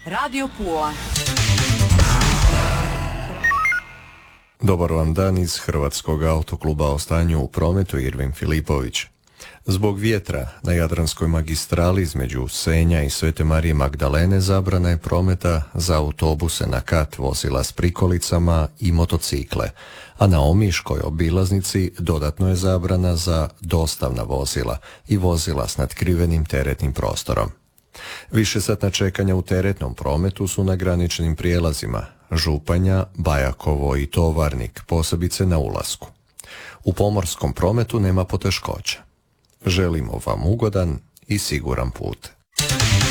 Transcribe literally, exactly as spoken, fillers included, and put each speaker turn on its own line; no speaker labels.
Radio Pula.
Dobar vam dan iz Hrvatskog autokluba o stanju u prometu, Irvin Filipović. Zbog vjetra na Jadranskoj magistrali između Senja i Svete Marije Magdalene zabrana je prometa za autobuse na kat, vozila s prikolicama i motocikle, a na Omiškoj obilaznici dodatno je zabrana za dostavna vozila i vozila s natkrivenim teretnim prostorom. Višesatna čekanja u teretnom prometu su na graničnim prijelazima Županja, Bajakovo i Tovarnik, posebice na ulasku. U pomorskom prometu nema poteškoća. Želimo vam ugodan i siguran put.